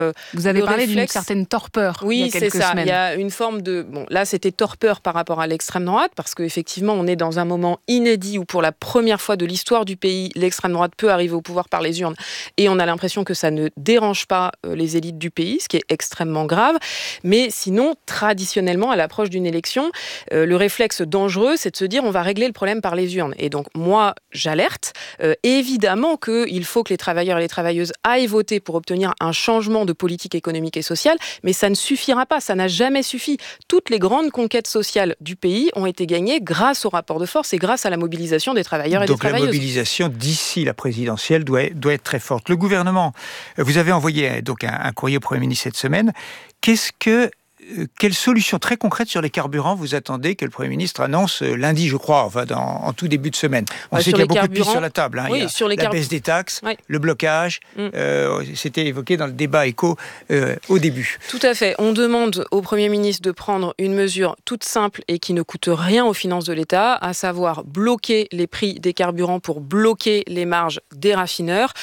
Vous avez parlé d'une réflexe... certaine torpeur il y a Oui, quelques c'est ça. semaines. Il y a une forme de... Bon, là, c'était torpeur par rapport à l'extrême droite, parce qu'effectivement, on est dans un moment inédit où, pour la première fois de l'histoire du pays, l'extrême droite peut arriver au pouvoir par les urnes. Et on a l'impression que ça ne dérange pas les élites du pays, ce qui est extrêmement grave. Mais sinon, traditionnellement, à l'approche d'une élection, le réflexe dangereux, c'est de se dire on va régler le problème par les urnes. Et donc, moi, j'alerte. Évidemment qu'il faut que les travailleurs et les travailleuses aillent voter pour obtenir un changement de politique économique et sociale, mais ça ne suffira pas, ça n'a jamais suffi. Toutes les grandes conquêtes sociales du pays ont été gagnées grâce au rapport de force et grâce à la mobilisation des travailleurs et des travailleuses. Donc la mobilisation d'ici la présidentielle doit être très forte. Le gouvernement, vous avez envoyé donc un courrier au Premier ministre cette semaine. Quelle solution très concrète sur les carburants vous attendez que le Premier ministre annonce lundi, je crois, en tout début de semaine? On sait qu'il y a beaucoup de pistes sur la table. Oui, il y a la baisse des taxes, le blocage. C'était évoqué dans le débat éco au début. Tout à fait. On demande au Premier ministre de prendre une mesure toute simple et qui ne coûte rien aux finances de l'État, à savoir bloquer les prix des carburants pour bloquer les marges des raffineurs.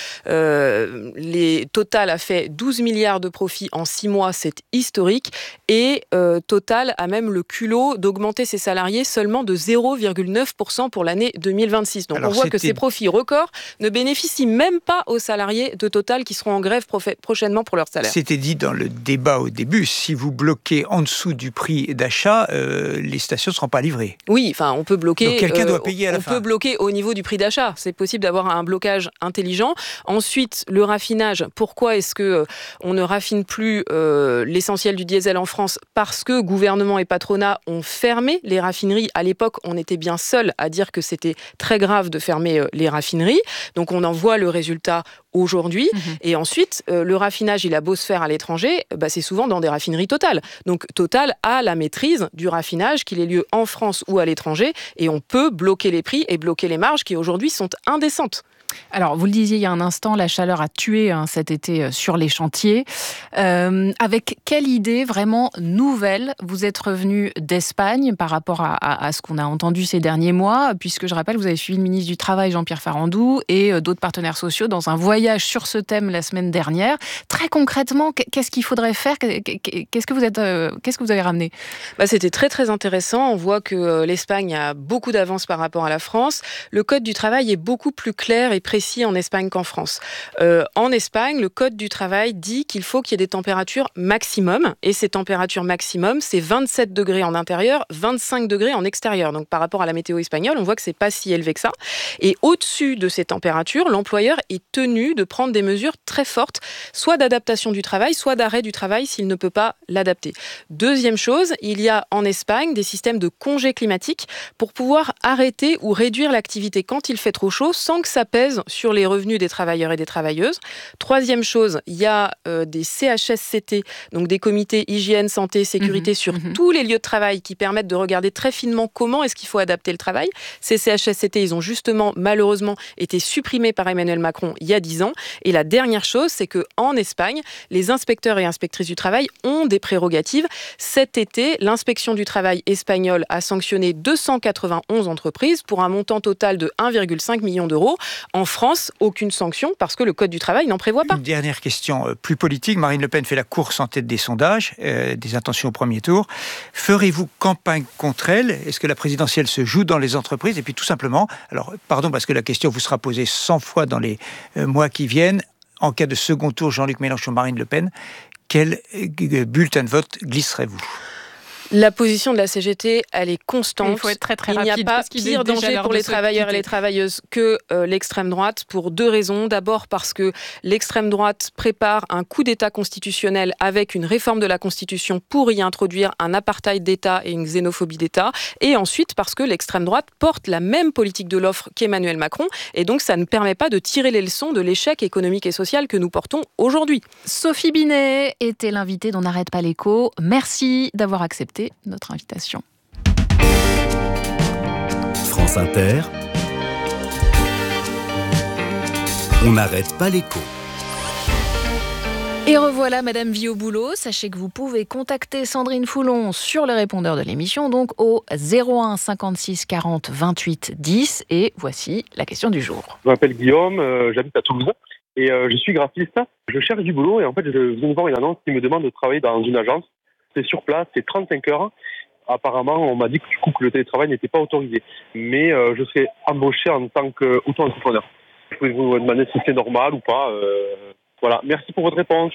Total a fait 12 milliards de profits en 6 mois, c'est historique. Et Total a même le culot d'augmenter ses salariés seulement de 0,9% pour l'année 2026. Donc on voit que ces profits records ne bénéficient même pas aux salariés de Total qui seront en grève prochainement pour leur salaire. C'était dit dans le débat au début, si vous bloquez en dessous du prix d'achat, les stations ne seront pas livrées. Oui, enfin on peut bloquer... Donc quelqu'un doit payer à la fin. On peut bloquer au niveau du prix d'achat. C'est possible d'avoir un blocage intelligent. Ensuite, le raffinage. Pourquoi est-ce qu'on ne raffine plus l'essentiel du diesel en France? Parce que gouvernement et patronat ont fermé les raffineries. À l'époque, on était bien seul à dire que c'était très grave de fermer les raffineries. Donc on en voit le résultat aujourd'hui. Et ensuite, le raffinage, il a beau se faire à l'étranger, c'est souvent dans des raffineries Total. Donc Total a la maîtrise du raffinage, qu'il ait lieu en France ou à l'étranger, et on peut bloquer les prix et bloquer les marges qui aujourd'hui sont indécentes. Alors, vous le disiez il y a un instant, la chaleur a tué cet été sur les chantiers. Avec quelle idée vraiment nouvelle vous êtes revenu d'Espagne par rapport à ce qu'on a entendu ces derniers mois, puisque je rappelle, vous avez suivi le ministre du Travail, Jean-Pierre Farandou, et d'autres partenaires sociaux dans un voyage sur ce thème la semaine dernière. Très concrètement, qu'est-ce qu'il faudrait faire? Qu'est-ce que vous avez ramené? C'était très très intéressant. On voit que l'Espagne a beaucoup d'avance par rapport à la France. Le code du travail est beaucoup plus clair et précis en Espagne qu'en France. En Espagne, le code du travail dit qu'il faut qu'il y ait des températures maximum, et ces températures maximum, c'est 27 degrés en intérieur, 25 degrés en extérieur. Donc par rapport à la météo espagnole, on voit que c'est pas si élevé que ça. Et au-dessus de ces températures, l'employeur est tenu de prendre des mesures très fortes, soit d'adaptation du travail, soit d'arrêt du travail s'il ne peut pas l'adapter. Deuxième chose, il y a en Espagne des systèmes de congés climatiques pour pouvoir arrêter ou réduire l'activité quand il fait trop chaud sans que ça pèse sur les revenus des travailleurs et des travailleuses. Troisième chose, il y a des CHSCT, donc des comités hygiène, santé, sécurité sur tous les lieux de travail qui permettent de regarder très finement comment est-ce qu'il faut adapter le travail. Ces CHSCT, ils ont justement, malheureusement, été supprimés par Emmanuel Macron il y a 10 ans. Et la dernière chose, c'est qu'en Espagne, les inspecteurs et inspectrices du travail ont des prérogatives. Cet été, l'inspection du travail espagnole a sanctionné 291 entreprises pour un montant total de 1,5 million d'euros. En France, aucune sanction parce que le Code du travail n'en prévoit pas. Une dernière question plus politique. Marine Le Pen fait la course en tête des sondages, des intentions au premier tour. Ferez-vous campagne contre elle? Est-ce que la présidentielle se joue dans les entreprises? Et puis tout simplement, alors pardon parce que la question vous sera posée 100 fois dans les mois qui viennent, en cas de second tour Jean-Luc Mélenchon, Marine Le Pen, quel bulletin de vote glisserez-vous? La position de la CGT, elle est constante. Il faut être très très rapide. Il n'y a pas pire danger pour les travailleurs et les travailleuses que l'extrême droite, pour deux raisons. D'abord parce que l'extrême droite prépare un coup d'État constitutionnel avec une réforme de la Constitution pour y introduire un apartheid d'État et une xénophobie d'État. Et ensuite parce que l'extrême droite porte la même politique de l'offre qu'Emmanuel Macron. Et donc ça ne permet pas de tirer les leçons de l'échec économique et social que nous portons aujourd'hui. Sophie Binet était l'invitée d'On n'arrête pas l'écho. Merci d'avoir accepté notre invitation. France Inter, on n'arrête pas l'écho. Et revoilà Madame Vie au boulot. Sachez que vous pouvez contacter Sandrine Foulon sur le répondeur de l'émission, donc au 01 56 40 28 10. Et voici la question du jour. Je m'appelle Guillaume, j'habite à Toulouse. et je suis graphiste. Je cherche du boulot et en fait, je viens de voir une annonce qui me demande de travailler dans une agence. C'est sur place, c'est 35 heures. Apparemment, on m'a dit que le télétravail n'était pas autorisé. Mais je serai embauché en tant qu'auto-entrepreneur. Je peux vous demander si c'est normal ou pas. Voilà, merci pour votre réponse.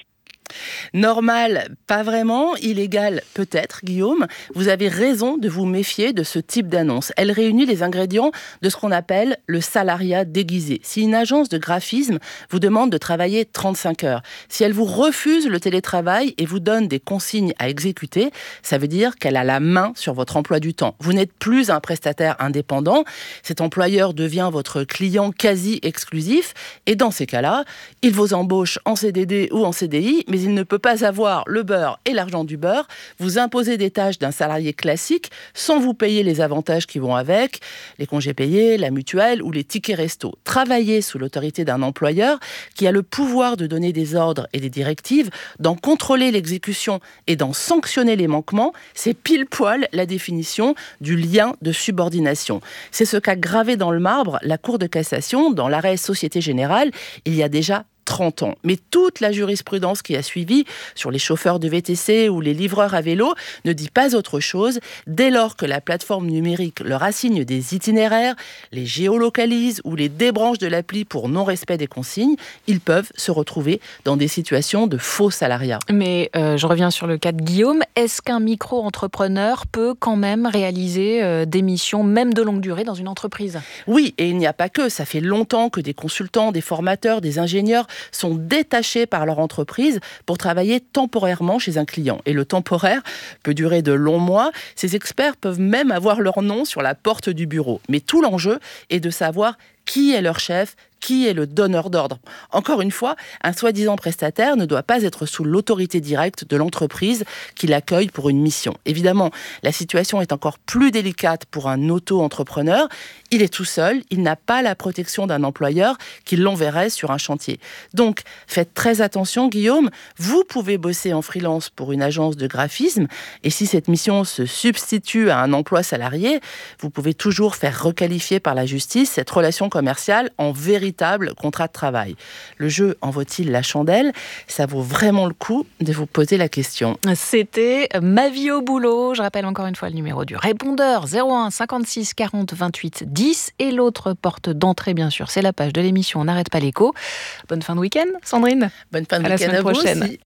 Normal, pas vraiment. Illégal, peut-être, Guillaume. Vous avez raison de vous méfier de ce type d'annonce. Elle réunit les ingrédients de ce qu'on appelle le salariat déguisé. Si une agence de graphisme vous demande de travailler 35 heures, si elle vous refuse le télétravail et vous donne des consignes à exécuter, ça veut dire qu'elle a la main sur votre emploi du temps. Vous n'êtes plus un prestataire indépendant. Cet employeur devient votre client quasi exclusif. Et dans ces cas-là, il vous embauche en CDD ou en CDI, mais il ne peut pas avoir le beurre et l'argent du beurre, vous imposer des tâches d'un salarié classique sans vous payer les avantages qui vont avec, les congés payés, la mutuelle ou les tickets resto. Travailler sous l'autorité d'un employeur qui a le pouvoir de donner des ordres et des directives, d'en contrôler l'exécution et d'en sanctionner les manquements, c'est pile poil la définition du lien de subordination. C'est ce qu'a gravé dans le marbre la Cour de cassation dans l'arrêt Société Générale il y a déjà 30 ans. Mais toute la jurisprudence qui a suivi sur les chauffeurs de VTC ou les livreurs à vélo ne dit pas autre chose. Dès lors que la plateforme numérique leur assigne des itinéraires, les géolocalise ou les débranche de l'appli pour non-respect des consignes, ils peuvent se retrouver dans des situations de faux salariat. Mais je reviens sur le cas de Guillaume. Est-ce qu'un micro-entrepreneur peut quand même réaliser des missions, même de longue durée, dans une entreprise ? Oui, et il n'y a pas que. Ça fait longtemps que des consultants, des formateurs, des ingénieurs sont détachés par leur entreprise pour travailler temporairement chez un client. Et le temporaire peut durer de longs mois. Ces experts peuvent même avoir leur nom sur la porte du bureau. Mais tout l'enjeu est de savoir qui est leur chef, qui est le donneur d'ordre. Encore une fois, un soi-disant prestataire ne doit pas être sous l'autorité directe de l'entreprise qui l'accueille pour une mission. Évidemment, la situation est encore plus délicate pour un auto-entrepreneur. Il est tout seul, il n'a pas la protection d'un employeur qui l'enverrait sur un chantier. Donc, faites très attention, Guillaume. Vous pouvez bosser en freelance pour une agence de graphisme et si cette mission se substitue à un emploi salarié, vous pouvez toujours faire requalifier par la justice cette relation commerciale en véritable contrat de travail. Le jeu en vaut-il la chandelle ? Ça vaut vraiment le coup de vous poser la question. C'était Ma vie au boulot. Je rappelle encore une fois le numéro du répondeur 01 56 40 28 10 et l'autre porte d'entrée bien sûr, c'est la page de l'émission On n'arrête pas l'écho. Bonne fin de week-end, Sandrine. Bonne fin de week-end à vous prochaine. Aussi.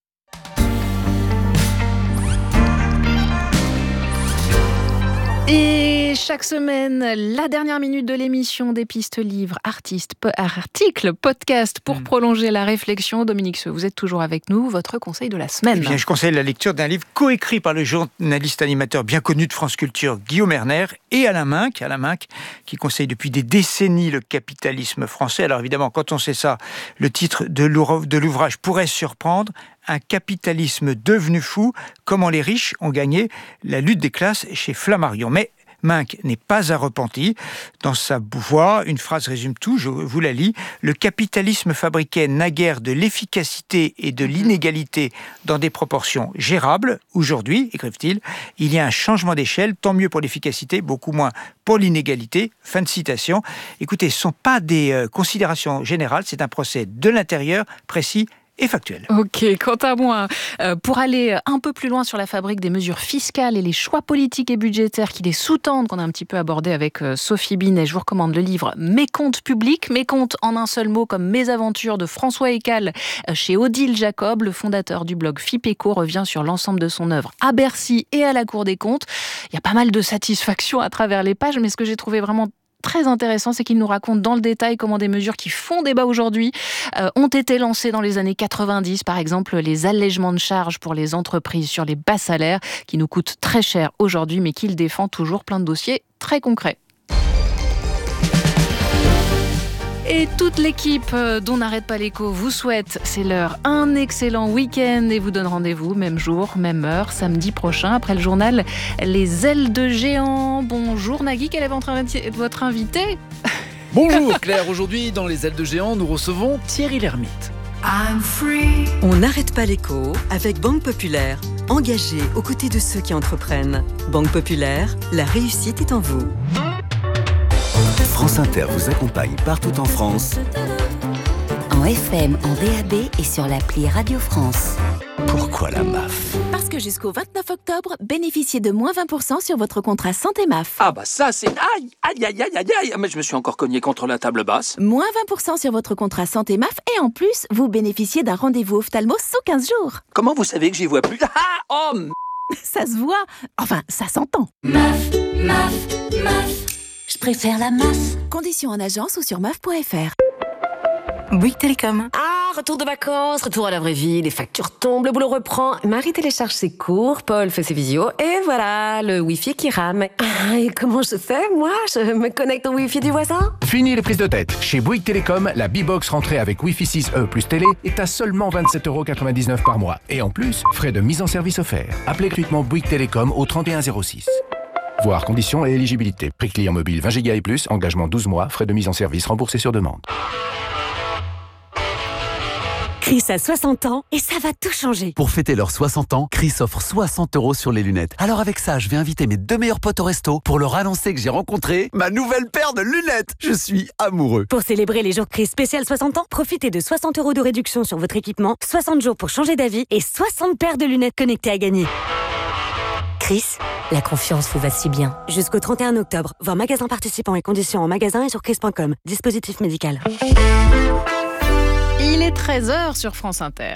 Et chaque semaine, la dernière minute de l'émission, des pistes livres, articles, podcasts pour prolonger la réflexion. Dominique Seux, vous êtes toujours avec nous. Votre conseil de la semaine ? Eh bien, je conseille la lecture d'un livre coécrit par le journaliste animateur bien connu de France Culture, Guillaume Erner, et Alain Minck, qui conseille depuis des décennies le capitalisme français. Alors évidemment, quand on sait ça, le titre de l'ouvrage pourrait surprendre. Un capitalisme devenu fou, comment les riches ont gagné la lutte des classes chez Flammarion. Mais Minck n'est pas un repenti. Dans sa voix, une phrase résume tout, je vous la lis. Le capitalisme fabriquait naguère de l'efficacité et de l'inégalité dans des proportions gérables. Aujourd'hui, écrivent-ils, il y a un changement d'échelle, tant mieux pour l'efficacité, beaucoup moins pour l'inégalité. Fin de citation. Écoutez, ce ne sont pas des considérations générales, c'est un procès de l'intérieur précis et factuel. Ok, quant à moi, pour aller un peu plus loin sur la fabrique des mesures fiscales et les choix politiques et budgétaires qui les sous-tendent, qu'on a un petit peu abordé avec Sophie Binet, je vous recommande le livre Mes comptes publics, mes comptes en un seul mot comme Mes aventures de François Ecal chez Odile Jacob, le fondateur du blog FIPECO, revient sur l'ensemble de son œuvre à Bercy et à la Cour des comptes. Il y a pas mal de satisfaction à travers les pages, mais ce que j'ai trouvé vraiment très intéressant, c'est qu'il nous raconte dans le détail comment des mesures qui font débat aujourd'hui ont été lancées dans les années 90, par exemple les allègements de charges pour les entreprises sur les bas salaires, qui nous coûtent très cher aujourd'hui, mais qu'il défend toujours, plein de dossiers très concrets. Et toute l'équipe d'On n'arrête pas l'écho vous souhaite, c'est l'heure, un excellent week-end et vous donne rendez-vous, même jour, même heure, samedi prochain, après le journal Les ailes de géant. Bonjour Nagui, quel est votre invité ? Bonjour Claire, aujourd'hui dans Les ailes de géant, nous recevons Thierry Lhermitte. On n'arrête pas l'écho avec Banque Populaire, engagée aux côtés de ceux qui entreprennent. Banque Populaire, la réussite est en vous. France Inter vous accompagne partout en France. en FM, en DAB et sur l'appli Radio France. Pourquoi la MAF? Parce que jusqu'au 29 octobre, bénéficiez de moins 20% sur votre contrat santé MAF. Ah bah ça c'est... Aïe, aïe, aïe, aïe, aïe, aïe. Mais je me suis encore cogné contre la table basse. Moins 20% sur votre contrat santé MAF et en plus, vous bénéficiez d'un rendez-vous ophtalmo sous 15 jours. Comment vous savez que j'y vois plus? Ah, oh, Ça se voit. Enfin, ça s'entend. MAF, MAF, MAF. Je préfère la MAF. Conditions en agence ou sur maf.fr. Bouygues Télécom. Ah, retour de vacances, retour à la vraie vie, les factures tombent, le boulot reprend. Marie télécharge ses cours, Paul fait ses visios, et voilà, le Wi-Fi qui rame. Ah, et comment je fais, moi? Je me connecte au Wi-Fi du voisin? Fini les prises de tête. Chez Bouygues Télécom, la B-Box rentrée avec Wi-Fi 6E plus télé est à seulement 27,99€ par mois. Et en plus, frais de mise en service offerts. Appelez gratuitement Bouygues Télécom au 3106. Voir conditions et éligibilité. Prix client mobile 20 Go et plus, engagement 12 mois, frais de mise en service remboursés sur demande. Chris a 60 ans et ça va tout changer. Pour fêter leurs 60 ans, Chris offre 60€ sur les lunettes. Alors avec ça, je vais inviter mes 2 meilleurs potes au resto pour leur annoncer que j'ai rencontré ma nouvelle paire de lunettes. Je suis amoureux. Pour célébrer les jours Chris spécial 60 ans, profitez de 60€ de réduction sur votre équipement, 60 jours pour changer d'avis et 60 paires de lunettes connectées à gagner. Chris, la confiance vous va si bien. Jusqu'au 31 octobre, voir magasin participants et conditions en magasin et sur chris.com. Dispositif médical. Il est 13h sur France Inter.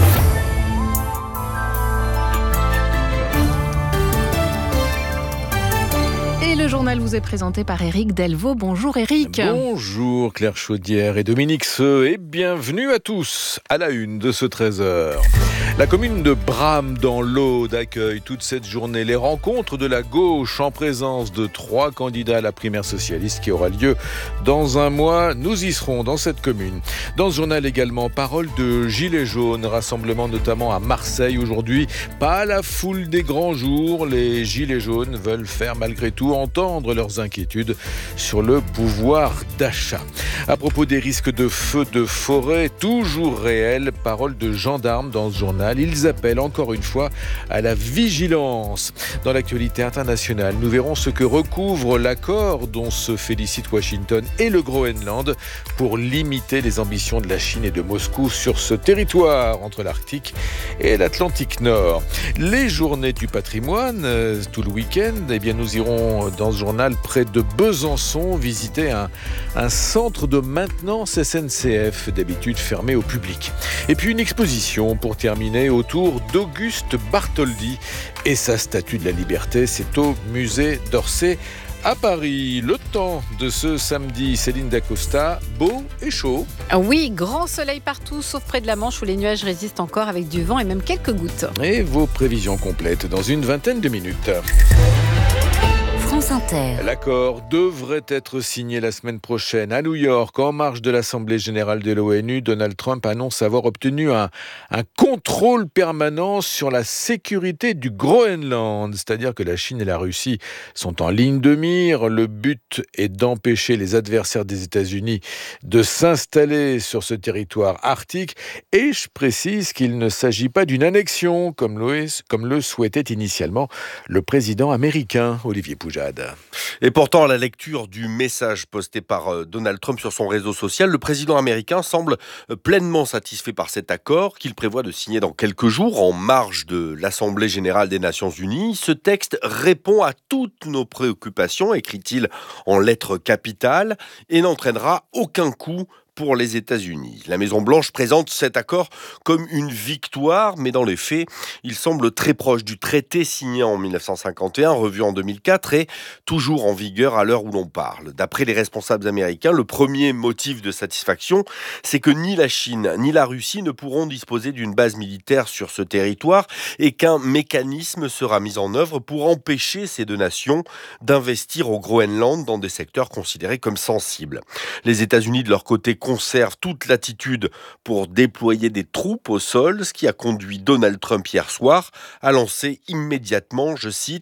Et le journal vous est présenté par Éric Delvaux. Bonjour Éric. Bonjour Claire Chaudière et Dominique Seux et bienvenue à tous à la une de ce 13h. La commune de Bram dans l'Aude accueille toute cette journée les rencontres de la gauche en présence de 3 candidats à la primaire socialiste qui aura lieu dans un mois. Nous y serons dans cette commune. Dans ce journal également, parole de Gilets jaunes, rassemblement notamment à Marseille aujourd'hui. Pas la foule des grands jours, les Gilets jaunes veulent faire malgré tout entendre leurs inquiétudes sur le pouvoir d'achat. À propos des risques de feux de forêt, toujours réels, parole de gendarmes dans ce journal. Ils appellent encore une fois à la vigilance. Dans l'actualité internationale, nous verrons ce que recouvre l'accord dont se félicitent Washington et le Groenland pour limiter les ambitions de la Chine et de Moscou sur ce territoire entre l'Arctique et l'Atlantique Nord. Les journées du patrimoine, tout le week-end, eh bien nous irons dans ce journal près de Besançon visiter un centre de maintenance SNCF, d'habitude fermé au public. Et puis une exposition pour terminer autour d'Auguste Bartholdi et sa statue de la liberté. C'est au musée d'Orsay à Paris. Le temps de ce samedi, Céline Dacosta, beau et chaud. Oui, grand soleil partout, sauf près de la Manche où les nuages résistent encore avec du vent et même quelques gouttes. Et vos prévisions complètes dans une vingtaine de minutes. France Inter. L'accord devrait être signé la semaine prochaine à New York. En marge de l'Assemblée générale de l'ONU, Donald Trump annonce avoir obtenu un contrôle permanent sur la sécurité du Groenland. C'est-à-dire que la Chine et la Russie sont en ligne de mire. Le but est d'empêcher les adversaires des États-Unis de s'installer sur ce territoire arctique. Et je précise qu'il ne s'agit pas d'une annexion, comme le souhaitait initialement le président américain, Olivier Poujade. Et pourtant, à la lecture du message posté par Donald Trump sur son réseau social, le président américain semble pleinement satisfait par cet accord qu'il prévoit de signer dans quelques jours en marge de l'Assemblée générale des Nations unies. Ce texte répond à toutes nos préoccupations, écrit-il en lettres capitales, et n'entraînera aucun coup pour les États-Unis. La Maison-Blanche présente cet accord comme une victoire, mais dans les faits, il semble très proche du traité signé en 1951, revu en 2004 et toujours en vigueur à l'heure où l'on parle. D'après les responsables américains, le premier motif de satisfaction, c'est que ni la Chine ni la Russie ne pourront disposer d'une base militaire sur ce territoire et qu'un mécanisme sera mis en œuvre pour empêcher ces deux nations d'investir au Groenland dans des secteurs considérés comme sensibles. Les États-Unis, de leur côté, conserve toute latitude pour déployer des troupes au sol, ce qui a conduit Donald Trump hier soir à lancer immédiatement, je cite,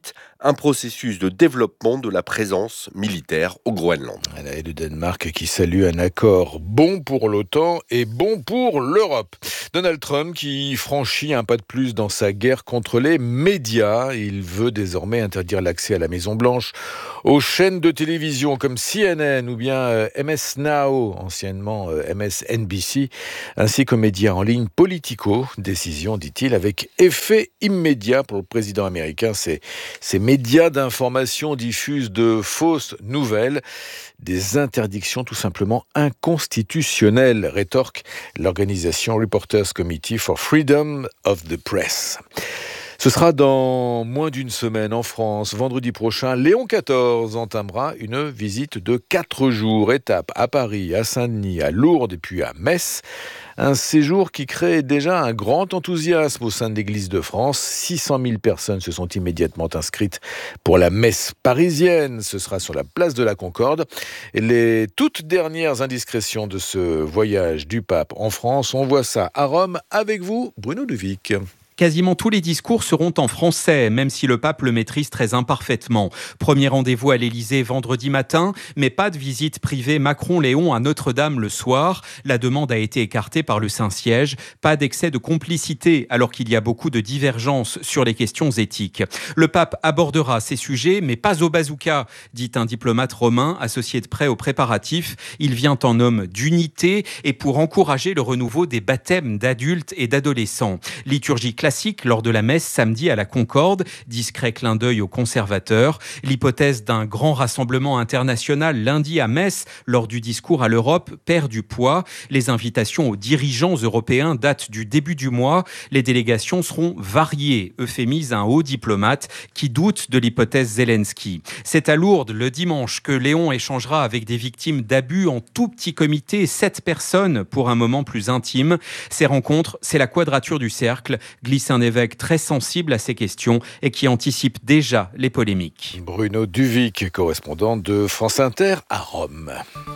un processus de développement de la présence militaire au Groenland. Et le Danemark qui salue un accord bon pour l'OTAN et bon pour l'Europe. Donald Trump qui franchit un pas de plus dans sa guerre contre les médias. Il veut désormais interdire l'accès à la Maison-Blanche aux chaînes de télévision comme CNN ou bien MS Now, anciennement MSNBC, ainsi qu'aux médias en ligne Politico. Décision, dit-il, avec effet immédiat pour le président américain. Ces médias d'information diffusent de fausses nouvelles, des interdictions tout simplement inconstitutionnelles, rétorque l'organisation Reporters Committee for Freedom of the Press. Ce sera dans moins d'une semaine en France. Vendredi prochain, Léon XIV entamera une visite de 4 jours. Étape à Paris, à Saint-Denis, à Lourdes et puis à Metz. Un séjour qui crée déjà un grand enthousiasme au sein de l'Église de France. 600 000 personnes se sont immédiatement inscrites pour la messe parisienne. Ce sera sur la place de la Concorde. Et les toutes dernières indiscrétions de ce voyage du pape en France, on voit ça à Rome avec vous, Bruno Duvic. Quasiment tous les discours seront en français, même si le pape le maîtrise très imparfaitement. Premier rendez-vous à l'Élysée vendredi matin, mais pas de visite privée Macron-Léon à Notre-Dame le soir. La demande a été écartée par le Saint-Siège. Pas d'excès de complicité, alors qu'il y a beaucoup de divergences sur les questions éthiques. Le pape abordera ces sujets, mais pas au bazooka, dit un diplomate romain associé de près aux préparatifs. Il vient en homme d'unité et pour encourager le renouveau des baptêmes d'adultes et d'adolescents. Liturgie classique lors de la messe samedi à la Concorde, discret clin d'œil aux conservateurs. L'hypothèse d'un grand rassemblement international lundi à Metz lors du discours à l'Europe perd du poids. Les invitations aux dirigeants européens datent du début du mois. Les délégations seront variées, euphémise un haut diplomate qui doute de l'hypothèse Zelensky. C'est à Lourdes le dimanche que Léon échangera avec des victimes d'abus en tout petit comité, 7 personnes pour un moment plus intime. Ces rencontres, c'est la quadrature du cercle, glisse un évêque très sensible à ces questions et qui anticipe déjà les polémiques. Bruno Duvic, correspondant de France Inter à Rome.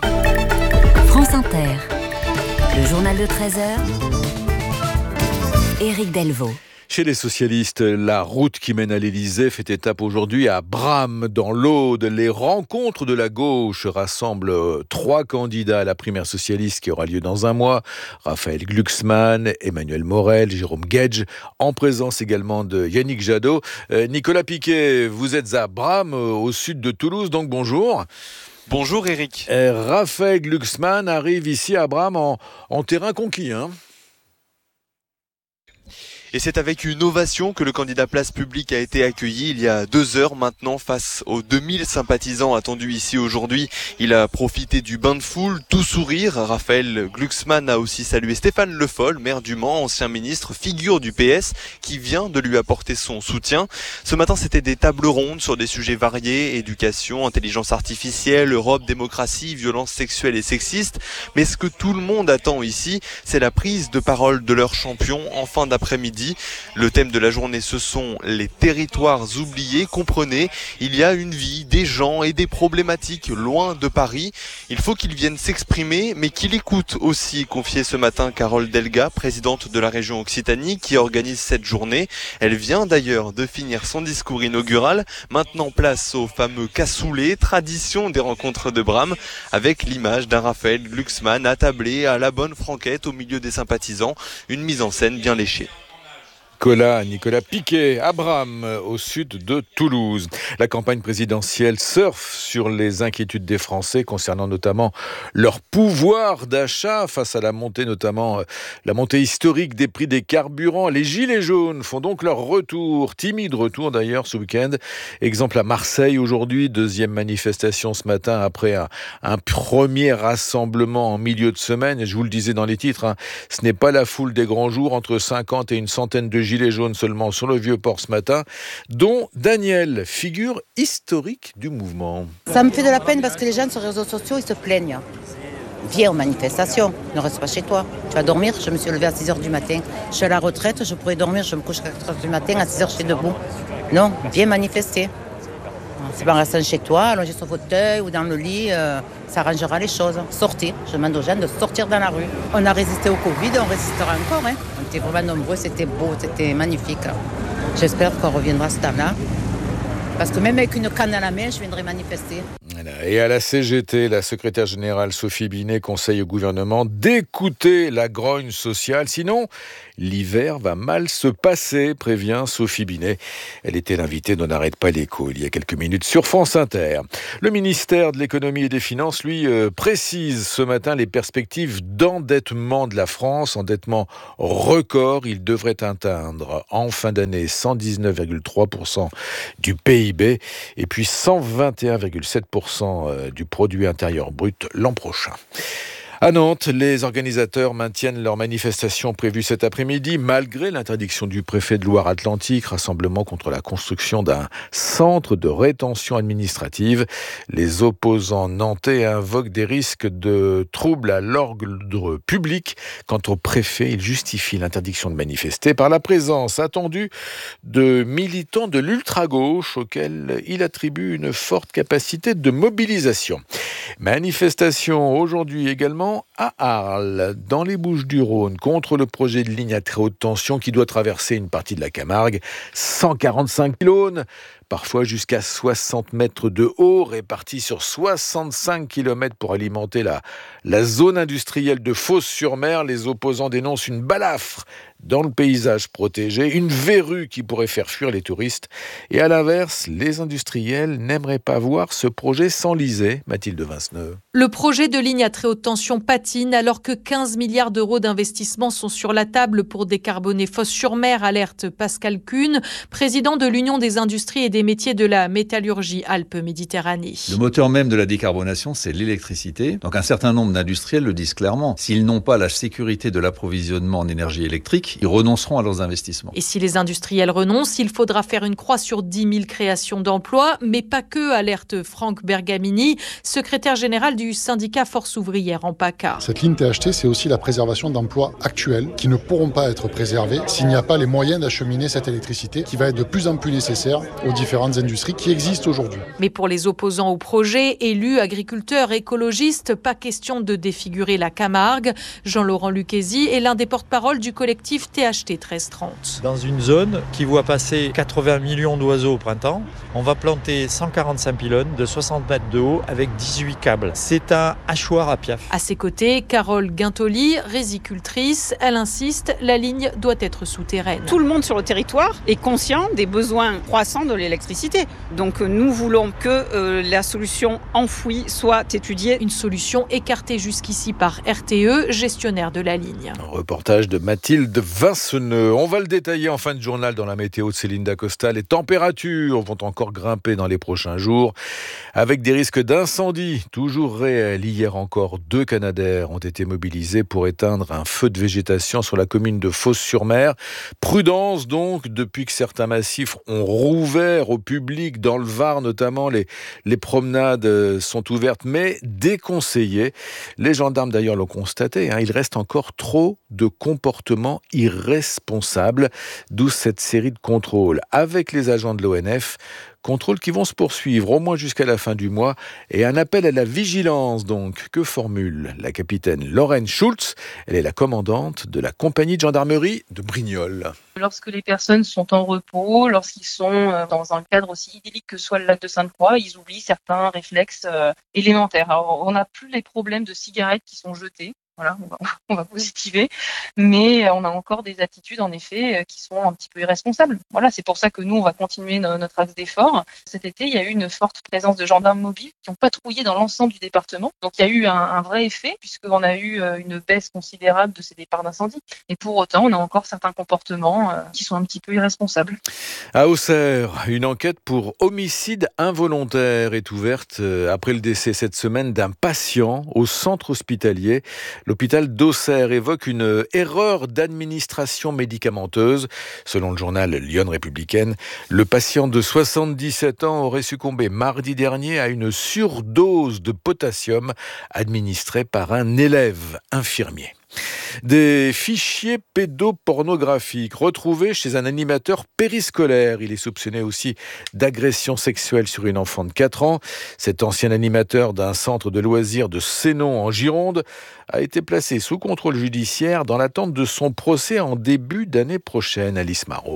France Inter, le journal de 13h, Éric Delvaux. Chez les socialistes, la route qui mène à l'Élysée fait étape aujourd'hui à Bram, dans l'Aude. Les rencontres de la gauche rassemblent 3 candidats à la primaire socialiste qui aura lieu dans un mois. Raphaël Glucksmann, Emmanuel Morel, Jérôme Guedj, en présence également de Yannick Jadot. Nicolas Piquet, vous êtes à Bram, au sud de Toulouse, donc bonjour. Bonjour Éric. Raphaël Glucksmann arrive ici à Bram en terrain conquis, hein. Et c'est avec une ovation que le candidat Place Publique a été accueilli il y a 2 heures maintenant face aux 2000 sympathisants attendus ici aujourd'hui. Il a profité du bain de foule, tout sourire. Raphaël Glucksmann a aussi salué Stéphane Le Foll, maire du Mans, ancien ministre, figure du PS, qui vient de lui apporter son soutien. Ce matin, c'était des tables rondes sur des sujets variés, éducation, intelligence artificielle, Europe, démocratie, violences sexuelles et sexistes. Mais ce que tout le monde attend ici, c'est la prise de parole de leur champion en fin d'après-midi. Le thème de la journée, ce sont les territoires oubliés. Comprenez, il y a une vie, des gens et des problématiques loin de Paris. Il faut qu'ils viennent s'exprimer, mais qu'ils écoutent aussi, confiait ce matin Carole Delga, présidente de la région Occitanie, qui organise cette journée. Elle vient d'ailleurs de finir son discours inaugural. Maintenant, place au fameux cassoulet, tradition des rencontres de Bram, avec l'image d'un Raphaël Glucksmann attablé à la bonne franquette au milieu des sympathisants. Une mise en scène bien léchée. Nicolas Piquet, à Bram, au sud de Toulouse. La campagne présidentielle surfe sur les inquiétudes des Français concernant notamment leur pouvoir d'achat face à la montée, notamment la montée historique des prix des carburants. Les gilets jaunes font donc leur retour, timide retour d'ailleurs ce week-end. Exemple à Marseille aujourd'hui, 2e manifestation ce matin après un premier rassemblement en milieu de semaine. Et je vous le disais dans les titres, ce n'est pas la foule des grands jours, entre 50 et une centaine de gilets jaunes seulement sur le Vieux-Port ce matin, dont Daniel, figure historique du mouvement. Ça me fait de la peine parce que les gens sur les réseaux sociaux, ils se plaignent. Viens aux manifestations, ne reste pas chez toi. Tu vas dormir, je me suis levée à 6h du matin. Je suis à la retraite, je pourrais dormir, je me couche à 4h du matin, à 6h je suis debout. Non, viens manifester. C'est pas en restant chez toi, allongé sur le fauteuil ou dans le lit, ça arrangera les choses. Sortez, je demande aux gens de sortir dans la rue. On a résisté au Covid, on résistera encore. On était vraiment nombreux, c'était beau, c'était magnifique. J'espère qu'on reviendra à ce temps-là. Parce que même avec une canne à la main, je viendrai manifester. Et à la CGT, la secrétaire générale Sophie Binet conseille au gouvernement d'écouter la grogne sociale. Sinon, l'hiver va mal se passer, prévient Sophie Binet. Elle était l'invitée d'On n'arrête pas l'écho il y a quelques minutes sur France Inter. Le ministère de l'économie et des finances, lui, précise ce matin les perspectives d'endettement de la France. Endettement record, il devrait atteindre en fin d'année 119,3% du PIB et puis 121,7% du produit intérieur brut l'an prochain. À Nantes, les organisateurs maintiennent leur manifestation prévue cet après-midi, malgré l'interdiction du préfet de Loire-Atlantique, rassemblement contre la construction d'un centre de rétention administrative. Les opposants nantais invoquent des risques de troubles à l'ordre public. Quant au préfet, il justifie l'interdiction de manifester par la présence attendue de militants de l'ultra-gauche, auxquels il attribue une forte capacité de mobilisation. Manifestation aujourd'hui également à Arles, dans les Bouches-du-Rhône, contre le projet de ligne à très haute tension qui doit traverser une partie de la Camargue. 145 pylônes, parfois jusqu'à 60 mètres de haut, répartis sur 65 km pour alimenter la zone industrielle de Fos-sur-Mer. Les opposants dénoncent une balafre dans le paysage protégé, une verrue qui pourrait faire fuir les touristes. Et à l'inverse, les industriels n'aimeraient pas voir ce projet s'enliser. Mathilde Vinceneux. Le projet de ligne à très haute tension patine alors que 15 milliards d'euros d'investissement sont sur la table pour décarboner Fos-sur-Mer, alerte Pascal Kuhn, président de l'Union des industries et des métiers de la métallurgie Alpes-Méditerranée. Le moteur même de la décarbonation, c'est l'électricité. Donc un certain nombre d'industriels le disent clairement. S'ils n'ont pas la sécurité de l'approvisionnement en énergie électrique, ils renonceront à leurs investissements. Et si les industriels renoncent, il faudra faire une croix sur 10 000 créations d'emplois, mais pas que, alerte Franck Bergamini, secrétaire général du syndicat Force ouvrière en PACA. Cette ligne THT, c'est aussi la préservation d'emplois actuels qui ne pourront pas être préservés s'il n'y a pas les moyens d'acheminer cette électricité qui va être de plus en plus nécessaire aux différentes industries qui existent aujourd'hui. Mais pour les opposants au projet, élus, agriculteurs, écologistes, pas question de défigurer la Camargue. Jean-Laurent Lucchesi est l'un des porte-parole du collectif THT 1330. Dans une zone qui voit passer 80 millions d'oiseaux au printemps, on va planter 145 pylônes de 60 mètres de haut avec 18 câbles. C'est un hachoir à piaf. À ses côtés, Carole Guintoli, résicultrice, elle insiste, la ligne doit être souterraine. Tout le monde sur le territoire est conscient des besoins croissants de l'électricité. Donc nous voulons que la solution enfouie soit étudiée. Une solution écartée jusqu'ici par RTE, gestionnaire de la ligne. Un reportage de Mathilde Vinceneux. On va le détailler en fin de journal dans la météo de Céline Dacosta. Les températures vont encore grimper dans les prochains jours avec des risques d'incendie toujours réels. Hier encore, 2 Canadair ont été mobilisés pour éteindre un feu de végétation sur la commune de Fos-sur-Mer. Prudence donc, depuis que certains massifs ont rouvert au public dans le Var notamment, les promenades sont ouvertes mais déconseillées. Les gendarmes d'ailleurs l'ont constaté, il reste encore trop de comportements irresponsables, d'où cette série de contrôles avec les agents de l'ONF. Contrôles qui vont se poursuivre au moins jusqu'à la fin du mois et un appel à la vigilance donc que formule la capitaine Lorraine Schultz. Elle est la commandante de la compagnie de gendarmerie de Brignoles. Lorsque les personnes sont en repos, lorsqu'ils sont dans un cadre aussi idyllique que soit le lac de Sainte-Croix, ils oublient certains réflexes élémentaires. Alors, on n'a plus les problèmes de cigarettes qui sont jetées. Voilà, on va positiver, mais on a encore des attitudes en effet qui sont un petit peu irresponsables. Voilà, c'est pour ça que nous on va continuer notre axe d'effort. Cet été, il y a eu une forte présence de gendarmes mobiles qui ont patrouillé dans l'ensemble du département. Donc il y a eu un vrai effet puisqu'on a eu une baisse considérable de ces départs d'incendie. Et pour autant, on a encore certains comportements qui sont un petit peu irresponsables. À Auxerre, une enquête pour homicide involontaire est ouverte après le décès cette semaine d'un patient au centre hospitalier. L'hôpital d'Auxerre évoque une erreur d'administration médicamenteuse. Selon le journal Lyon Républicaine, le patient de 77 ans aurait succombé mardi dernier à une surdose de potassium administrée par un élève infirmier. Des fichiers pédopornographiques retrouvés chez un animateur périscolaire. Il est soupçonné aussi d'agression sexuelle sur une enfant de 4 ans. Cet ancien animateur d'un centre de loisirs de Sénon en Gironde a été placé sous contrôle judiciaire dans l'attente de son procès en début d'année prochaine. Alice Marot.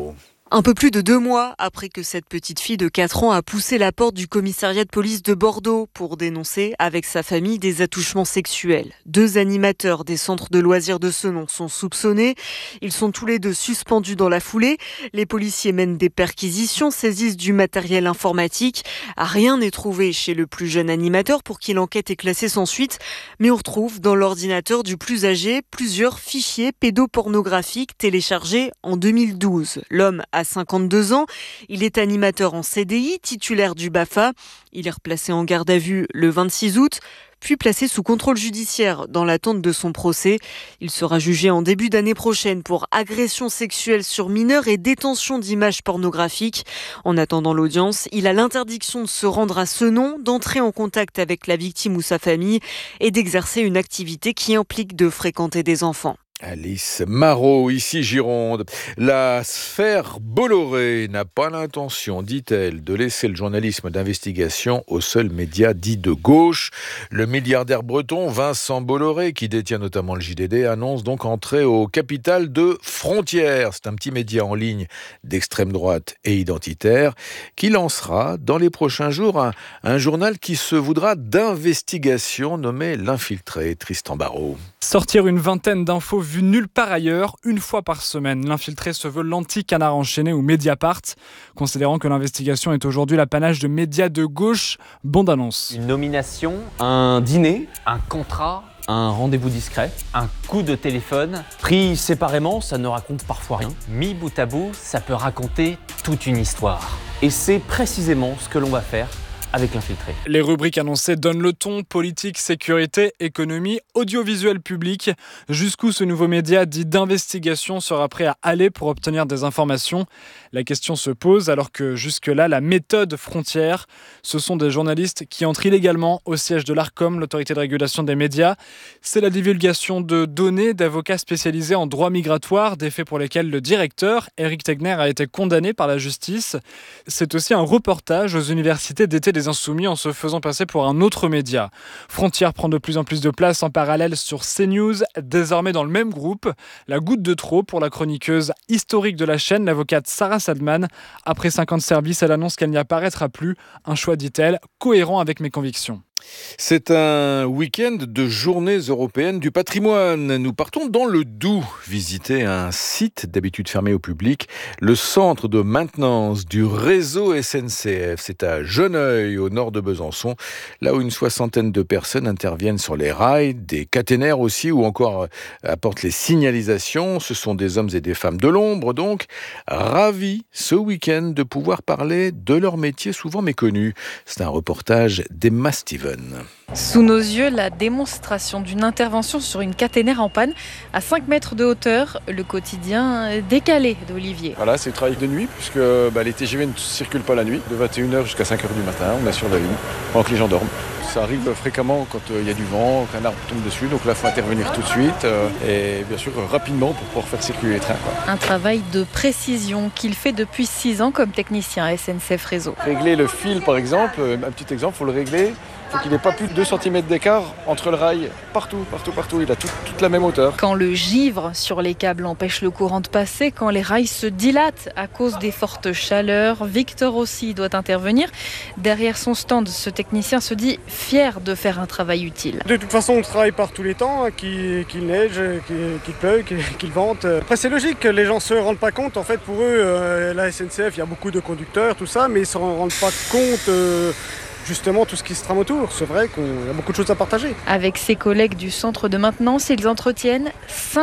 Un peu plus de 2 mois après que cette petite fille de 4 ans a poussé la porte du commissariat de police de Bordeaux pour dénoncer avec sa famille des attouchements sexuels. 2 animateurs des centres de loisirs de ce nom sont soupçonnés. Ils sont tous les 2 suspendus dans la foulée. Les policiers mènent des perquisitions, saisissent du matériel informatique. Rien n'est trouvé chez le plus jeune animateur pour qui l'enquête est classée sans suite. Mais on retrouve dans l'ordinateur du plus âgé plusieurs fichiers pédopornographiques téléchargés en 2012. L'homme a 52 ans, il est animateur en CDI, titulaire du BAFA. Il est replacé en garde à vue le 26 août, puis placé sous contrôle judiciaire dans l'attente de son procès. Il sera jugé en début d'année prochaine pour agression sexuelle sur mineurs et détention d'images pornographiques. En attendant l'audience, il a l'interdiction de se rendre à ce nom, d'entrer en contact avec la victime ou sa famille et d'exercer une activité qui implique de fréquenter des enfants. Alice Marot, ici Gironde. La sphère Bolloré n'a pas l'intention, dit-elle, de laisser le journalisme d'investigation aux seuls médias dits de gauche. Le milliardaire breton Vincent Bolloré, qui détient notamment le JDD, annonce donc entrer au capital de Frontières. C'est un petit média en ligne d'extrême droite et identitaire qui lancera dans les prochains jours un journal qui se voudra d'investigation nommé L'Infiltré. Tristan Barraud. Sortir une vingtaine d'infos vues nulle part ailleurs, une fois par semaine. L'Infiltré se veut l'anti-Canard enchaîné ou Mediapart, considérant que l'investigation est aujourd'hui l'apanage de médias de gauche. Bande annonce. Une nomination, un dîner, un contrat, un rendez-vous discret, un coup de téléphone. Pris séparément, ça ne raconte parfois rien. Mis bout à bout, ça peut raconter toute une histoire. Et c'est précisément ce que l'on va faire avec L'Infiltré. Les rubriques annoncées donnent le ton: politique, sécurité, économie, audiovisuel public. Jusqu'où ce nouveau média dit d'investigation sera prêt à aller pour obtenir des informations? La question se pose alors que jusque-là, la méthode Frontières, ce sont des journalistes qui entrent illégalement au siège de l'Arcom, l'autorité de régulation des médias. C'est la divulgation de données d'avocats spécialisés en droit migratoire, des faits pour lesquels le directeur, Éric Tegner, a été condamné par la justice. C'est aussi un reportage aux universités d'été des Insoumis en se faisant passer pour un autre média. Frontières prend de plus en plus de place en parallèle sur CNews, désormais dans le même groupe. La goutte de trop pour la chroniqueuse historique de la chaîne, l'avocate Sarah Sadman. Après 5 ans de service, elle annonce qu'elle n'y apparaîtra plus. Un choix, dit-elle, cohérent avec mes convictions. C'est un week-end de journées européennes du patrimoine. Nous partons dans le Doubs, visiter un site d'habitude fermé au public, le centre de maintenance du réseau SNCF. C'est à Geneuille, au nord de Besançon, là où une 60aine de personnes interviennent sur les rails, des caténaires aussi, ou encore apportent les signalisations. Ce sont des hommes et des femmes de l'ombre, donc, ravis ce week-end de pouvoir parler de leur métier souvent méconnu. C'est un reportage d'Emma Steven. Sous nos yeux, la démonstration d'une intervention sur une caténaire en panne à 5 mètres de hauteur, le quotidien décalé d'Olivier. Voilà, c'est le travail de nuit puisque les TGV ne circulent pas la nuit, de 21h jusqu'à 5h du matin, on est sur la ligne, pendant que les gens dorment. Ça arrive fréquemment quand il y a du vent, qu'un arbre tombe dessus, donc là il faut intervenir tout de suite et bien sûr rapidement pour pouvoir faire circuler les trains. Un travail de précision qu'il fait depuis 6 ans comme technicien à SNCF Réseau. Régler le fil par exemple, un petit exemple, il faut le régler. Il faut qu'il n'ait pas plus de 2 cm d'écart entre le rail, partout. Il a toute la même hauteur. Quand le givre sur les câbles empêche le courant de passer, quand les rails se dilatent à cause des fortes chaleurs, Victor aussi doit intervenir. Derrière son stand, ce technicien se dit fier de faire un travail utile. De toute façon, on travaille par tous les temps, qu'il neige, qu'il pleuve, qu'il vente. Après, c'est logique, les gens ne se rendent pas compte. En fait, pour eux, la SNCF, il y a beaucoup de conducteurs, tout ça, mais ils ne se rendent pas compte... justement tout ce qui se trame autour. C'est vrai qu'il y a beaucoup de choses à partager. Avec ses collègues du centre de maintenance, ils entretiennent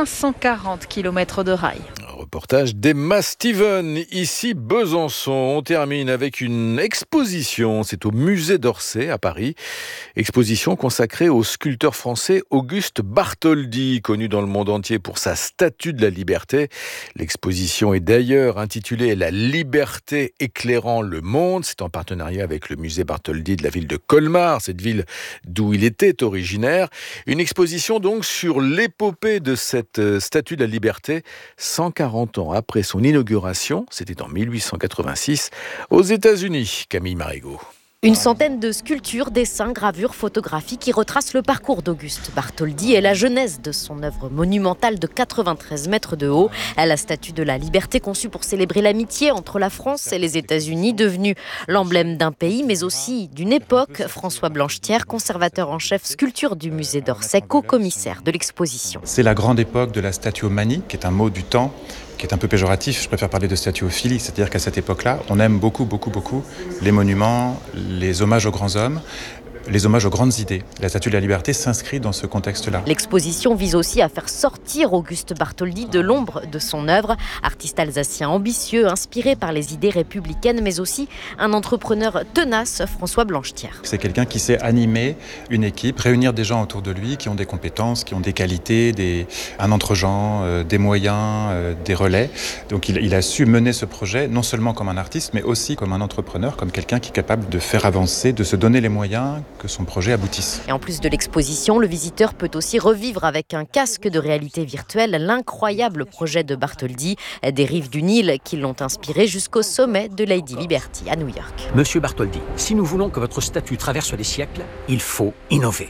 540 km de rails. Reportage d'Emma Steven, ici Besançon. On termine avec une exposition, c'est au musée d'Orsay à Paris. Exposition consacrée au sculpteur français Auguste Bartholdi, connu dans le monde entier pour sa statue de la liberté. L'exposition est d'ailleurs intitulée « La liberté éclairant le monde ». C'est en partenariat avec le musée Bartholdi de la ville de Colmar, cette ville d'où il était originaire. Une exposition donc sur l'épopée de cette statue de la liberté, 140 ans après son inauguration, c'était en 1886, aux États-Unis. Camille Marigot. Une centaine de sculptures, dessins, gravures, photographies qui retracent le parcours d'Auguste Bartholdi et la genèse de son œuvre monumentale de 93 mètres de haut. La Statue de la Liberté conçue pour célébrer l'amitié entre la France et les États-Unis, devenue l'emblème d'un pays mais aussi d'une époque. François Blanchetière, conservateur en chef sculpture du musée d'Orsay, co-commissaire de l'exposition. C'est la grande époque de la statuomanie, qui est un mot du temps, qui est un peu péjoratif. Je préfère parler de statuophilie, c'est-à-dire qu'à cette époque-là, on aime beaucoup les monuments, les hommages aux grands hommes, les hommages aux grandes idées. La Statue de la Liberté s'inscrit dans ce contexte-là. L'exposition vise aussi à faire sortir Auguste Bartholdi de l'ombre de son œuvre. Artiste alsacien ambitieux, inspiré par les idées républicaines, mais aussi un entrepreneur tenace, François Blanchetière. C'est quelqu'un qui sait animer une équipe, réunir des gens autour de lui qui ont des compétences, qui ont des qualités, un entre-gens, des moyens, des relais. Donc il a su mener ce projet non seulement comme un artiste, mais aussi comme un entrepreneur, comme quelqu'un qui est capable de faire avancer, de se donner les moyens que son projet aboutisse. Et en plus de l'exposition, le visiteur peut aussi revivre avec un casque de réalité virtuelle l'incroyable projet de Bartholdi, des rives du Nil qui l'ont inspiré jusqu'au sommet de Lady Liberty à New York. Monsieur Bartholdi, si nous voulons que votre statue traverse les siècles, il faut innover.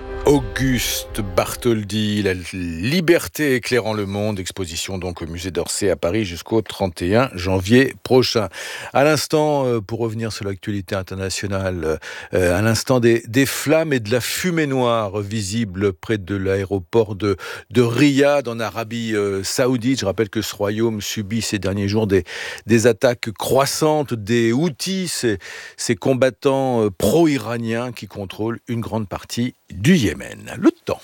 Auguste Bartholdi, la liberté éclairant le monde, exposition donc au musée d'Orsay à Paris jusqu'au 31 janvier prochain. À l'instant, pour revenir sur l'actualité internationale, à l'instant des flammes et de la fumée noire visibles près de l'aéroport de Riyad en Arabie Saoudite. Je rappelle que ce royaume subit ces derniers jours des attaques croissantes des Houthis, ces combattants pro-iraniens qui contrôlent une grande partie du Yémen. Le temps.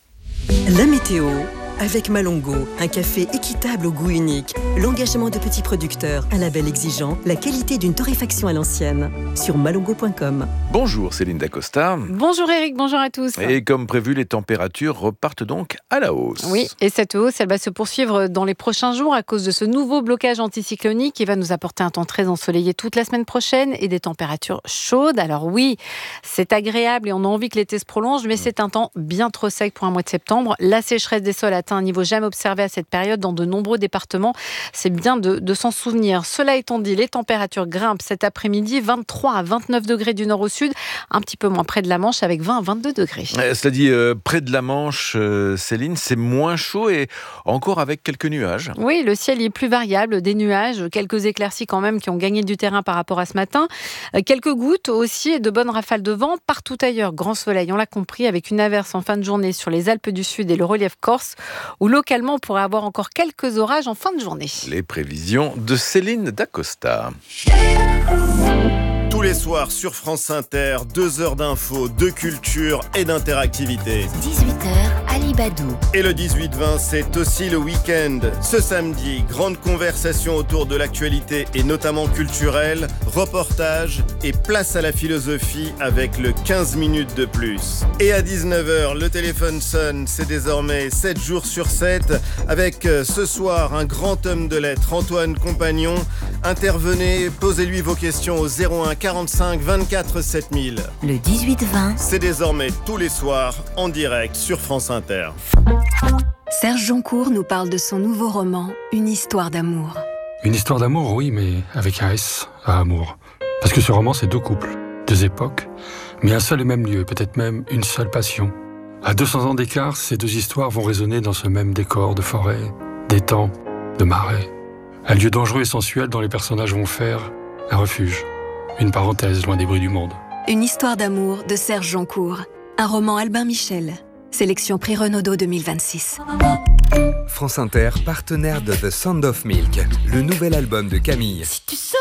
La météo avec Malongo, un café équitable au goût unique, l'engagement de petits producteurs, un label exigeant, la qualité d'une torréfaction à l'ancienne. Sur malongo.com. Bonjour Céline Dacosta. Bonjour Eric, bonjour à tous. Et comme prévu, les températures repartent donc à la hausse. Oui, et cette hausse, elle va se poursuivre dans les prochains jours à cause de ce nouveau blocage anticyclonique qui va nous apporter un temps très ensoleillé toute la semaine prochaine et des températures chaudes. Alors oui, c'est agréable et on a envie que l'été se prolonge, mais c'est un temps bien trop sec pour un mois de septembre. La sécheresse des sols atteint un niveau jamais observé à cette période dans de nombreux départements. C'est bien de s'en souvenir. Cela étant dit, les températures grimpent cet après-midi, 23 à 29 degrés du nord au sud, un petit peu moins près de la Manche avec 20 à 22 degrés. Cela dit, près de la Manche, Céline, c'est moins chaud et encore avec quelques nuages. Oui, le ciel est plus variable, des nuages, quelques éclaircies quand même qui ont gagné du terrain par rapport à ce matin. Quelques gouttes aussi et de bonnes rafales de vent. Partout ailleurs, grand soleil, on l'a compris, avec une averse en fin de journée sur les Alpes du Sud et le relief corse, où localement on pourrait avoir encore quelques orages en fin de journée. Les prévisions de Céline Dacosta. Tous les soirs sur France Inter, 2 heures d'infos, de culture et d'interactivité. 18h, Ali Badou. Et le 18-20, c'est aussi le week-end. Ce samedi, grande conversation autour de l'actualité et notamment culturelle, reportage et place à la philosophie avec le 15 minutes de plus. Et à 19h, le téléphone sonne, c'est désormais 7 jours sur 7 avec ce soir un grand homme de lettres, Antoine Compagnon. Intervenez, posez-lui vos questions au 01 45 24 7000. Le 18-20. C'est désormais tous les soirs en direct sur France Inter. Serge Joncourt nous parle de son nouveau roman, Une histoire d'amour. Une histoire d'amour, oui, mais avec un S à amour. Parce que ce roman, c'est 2 couples, 2 époques, mais un seul et même lieu, peut-être même une seule passion. À 200 ans d'écart, ces 2 histoires vont résonner dans ce même décor de forêt, d'étang, de marais. Un lieu dangereux et sensuel dont les personnages vont faire un refuge, une parenthèse loin des bruits du monde. Une histoire d'amour de Serge Joncourt. Un roman Albin Michel. Sélection Prix Renaudot 2026. France Inter, partenaire de The Sound of Milk, le nouvel album de Camille.